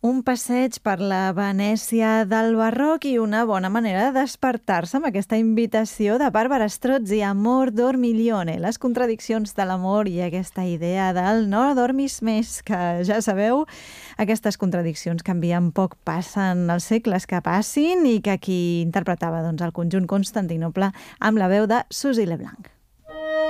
Un passeig per la Venècia del barroc i una bona manera de despertar-se amb aquesta invitació de Barbara Strozzi, Amor dormiglione, les contradiccions de l'amor i aquesta idea del no dormis més, que ja sabeu, aquestes contradiccions canvien poc, passen els segles que passin, i que qui interpretava el conjunt Constantinople amb la veu de Suzy Leblanc.